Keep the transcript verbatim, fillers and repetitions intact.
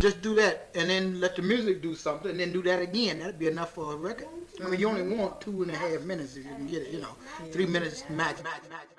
just do that, and then let the music do something, and then do that again. That'd be enough for a record. I mean, you only want two and a half minutes if you can get it. You know, three minutes max, max, max.